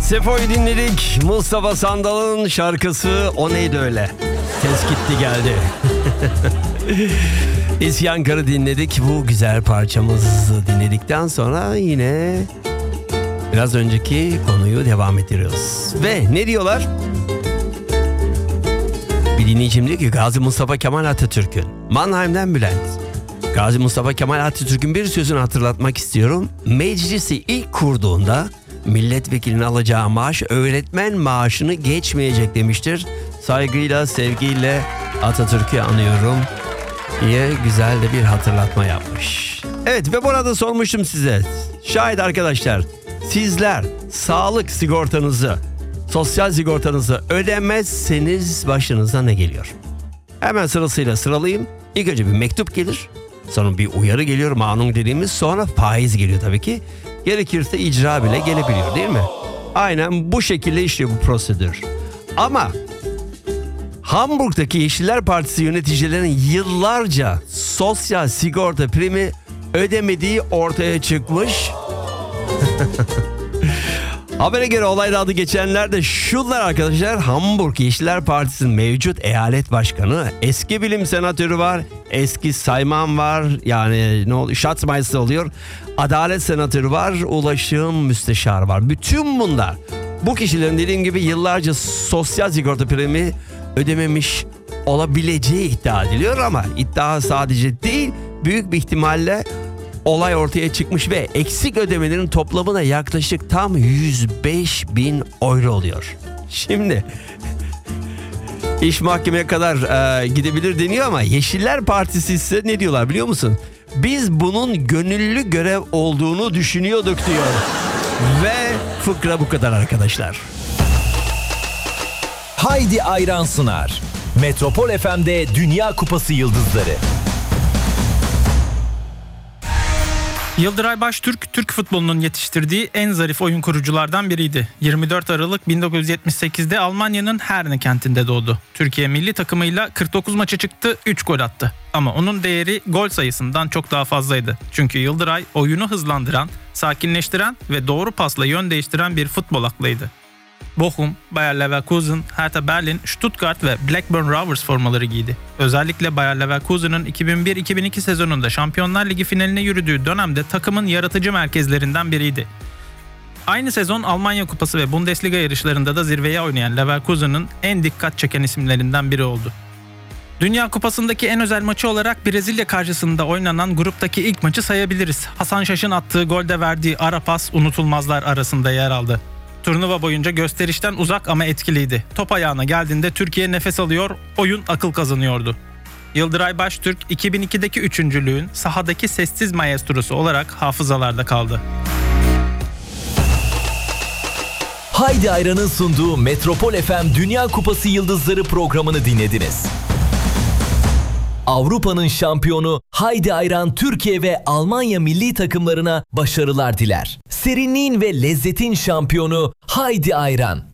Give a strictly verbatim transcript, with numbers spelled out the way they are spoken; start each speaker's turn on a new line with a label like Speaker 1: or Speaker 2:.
Speaker 1: Sefo'yu dinledik. Mustafa Sandal'ın şarkısı O Neydi Öyle. Ses gitti geldi. İsyankar'ı dinledik. Bu güzel parçamızı dinledikten sonra yine biraz önceki konuyu devam ettiriyoruz. Ve ne diyorlar? Bir dinleyicim diyor ki Gazi Mustafa Kemal Atatürk'ün, Mannheim'den Bülent. Gazi Mustafa Kemal Atatürk'ün bir sözünü hatırlatmak istiyorum. Meclisi ilk kurduğunda milletvekilinin alacağı maaş öğretmen maaşını geçmeyecek demiştir. Saygıyla, sevgiyle Atatürk'ü anıyorum diye güzel de bir hatırlatma yapmış. Evet ve bu arada sormuştum size. Şayet arkadaşlar sizler sağlık sigortanızı, sosyal sigortanızı ödemezseniz başınıza ne geliyor? Hemen sırasıyla sıralayayım. İlk önce bir mektup gelir. Sonra bir uyarı geliyor, manun dediğimiz, sonra faiz geliyor tabii ki. Gerekirse icra bile gelebiliyor değil mi? Aynen bu şekilde işliyor bu prosedür. Ama Hamburg'daki Yeşiller Partisi yöneticilerinin yıllarca sosyal sigorta primi ödemediği ortaya çıkmış. Habere göre olayda adı geçenler de şunlar arkadaşlar. Hamburg Yeşiller Partisi'nin mevcut eyalet başkanı, eski bilim senatörü var, eski sayman var, yani ne oluyor, Schatzmeister oluyor, adalet senatörü var, ulaşım müsteşarı var. Bütün bunlar bu kişilerin dediğim gibi yıllarca sosyal sigorta primi ödememiş olabileceği iddia ediliyor ama iddia sadece değil, büyük bir ihtimalle olay ortaya çıkmış ve eksik ödemelerin toplamına yaklaşık tam yüz beş bin euro oluyor. Şimdi iş mahkemeye kadar e, gidebilir deniyor ama Yeşiller Partisi ise ne diyorlar biliyor musun? Biz bunun gönüllü görev olduğunu düşünüyorduk diyor. Ve fıkra bu kadar arkadaşlar.
Speaker 2: Haydi Ayran sunar. Metropol F M'de Dünya Kupası Yıldızları.
Speaker 3: Yıldıray Baştürk, Türk futbolunun yetiştirdiği en zarif oyun kuruculardan biriydi. yirmi dört Aralık bin dokuz yüz yetmiş sekizde Almanya'nın Herne kentinde doğdu. Türkiye milli takımıyla kırk dokuz maça çıktı, üç gol attı. Ama onun değeri gol sayısından çok daha fazlaydı. Çünkü Yıldıray oyunu hızlandıran, sakinleştiren ve doğru pasla yön değiştiren bir futbol aklıydı. Bochum, Bayer Leverkusen, Hertha Berlin, Stuttgart ve Blackburn Rovers formaları giydi. Özellikle Bayer Leverkusen'ın iki bin bir iki bin iki sezonunda Şampiyonlar Ligi finaline yürüdüğü dönemde takımın yaratıcı merkezlerinden biriydi. Aynı sezon Almanya Kupası ve Bundesliga yarışlarında da zirveye oynayan Leverkusen'ın en dikkat çeken isimlerinden biri oldu. Dünya Kupası'ndaki en özel maçı olarak Brezilya karşısında oynanan gruptaki ilk maçı sayabiliriz. Hasan Şaş'ın attığı golde verdiği ara pas unutulmazlar arasında yer aldı. Turnuva boyunca gösterişten uzak ama etkiliydi. Top ayağına geldiğinde Türkiye nefes alıyor, oyun akıl kazanıyordu. Yıldıray Baştürk iki bin ikideki üçüncülüğün sahadaki sessiz maestrosu olarak hafızalarda kaldı.
Speaker 2: Haydi Ayran'ın sunduğu Metropol F M Dünya Kupası Yıldızları programını dinlediniz. Avrupa'nın şampiyonu Haydi Ayran Türkiye ve Almanya milli takımlarına başarılar diler. Serinliğin ve lezzetin şampiyonu Haydi Ayran.